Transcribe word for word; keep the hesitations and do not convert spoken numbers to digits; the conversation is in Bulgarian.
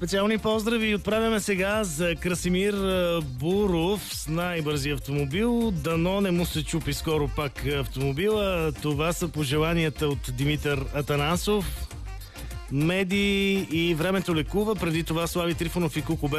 Специални поздрави отправяме сега за Красимир Буров с най-бързи автомобил. Дано не му се чупи скоро пак автомобила. Това са пожеланията от Димитър Атанасов. Меди и времето лекува. Преди това Слави Трифонов и Куко